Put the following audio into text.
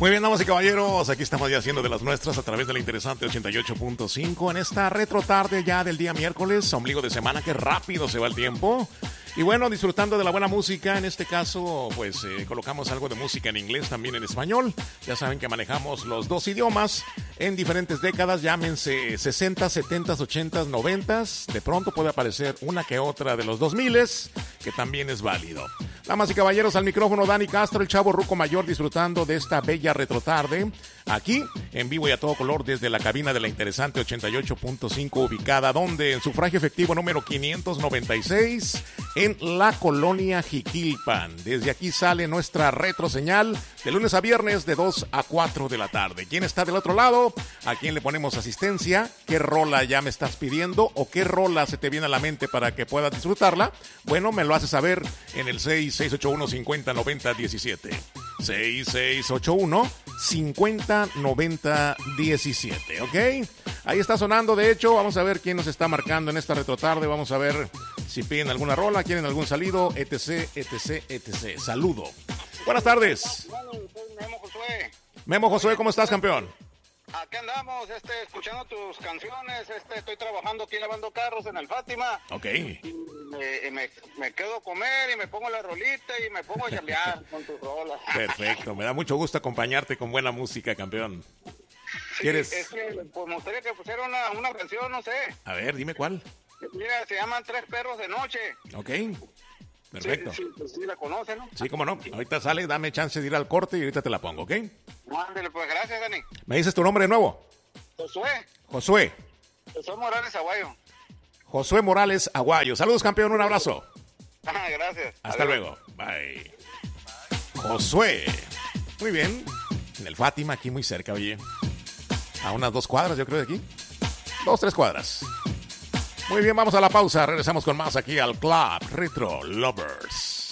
Muy bien, damas y caballeros, aquí estamos ya haciendo de las nuestras a través de la interesante 88.5 en esta retro tarde ya del día miércoles, ombligo de semana, que rápido se va el tiempo. Y bueno, disfrutando de la buena música, en este caso, pues colocamos algo de música en inglés, también en español. Ya saben que manejamos los dos idiomas en diferentes décadas, llámense 60, 70, 80, 90. De pronto puede aparecer una que otra de los 2000, que también es válido. Damas y caballeros, al micrófono Dani Castro, el chavo ruco mayor, disfrutando de esta bella retrotarde, aquí en vivo y a todo color desde la cabina de la interesante 88.5, ubicada donde en sufragio efectivo número 596 en la colonia Jiquilpan. Desde aquí sale nuestra retro señal de lunes a viernes de 2 a 4 de la tarde. ¿Quién está del otro lado? ¿A quién le ponemos asistencia? ¿Qué rola ya me estás pidiendo? ¿O qué rola se te viene a la mente para que puedas disfrutarla? Bueno, me lo haces saber en el 6681-5090-17. 6681-5090-17, ¿ok? Ahí está sonando, de hecho, vamos a ver quién nos está marcando en esta retrotarde, vamos a ver si piden alguna rola, quieren algún salido, etc, etc, etc. Saludo. Buenas tardes. Memo Josué. Memo Josué, ¿cómo estás, campeón? Aquí andamos, escuchando tus canciones, estoy trabajando aquí lavando carros en el Fátima. Ok. Y me quedo a comer y me pongo la rolita y me pongo a chambear con tus rolas. Perfecto, me da mucho gusto acompañarte con buena música, campeón. Sí, ¿Quieres? es que pues, me gustaría que pusiera una canción, no sé. A ver, dime cuál. Mira, se llaman Tres Perros de Noche. Ok. Perfecto. Sí, pues sí la conocen, ¿no? Sí, cómo no. Ahorita sale, dame chance de ir al corte y ahorita te la pongo, ¿ok? Ándale, pues gracias, Dani. ¿Me dices tu nombre de nuevo? Josué. Josué. Josué Morales Aguayo. Josué Morales Aguayo. Saludos, campeón, un abrazo. Ah, gracias. Hasta luego. Bye. Josué. Muy bien. En el Fátima, aquí muy cerca, oye. A unas 2 cuadras, yo creo, de aquí. 2, 3 cuadras. Muy bien, vamos a la pausa. Regresamos con más aquí al Club Retro Lovers.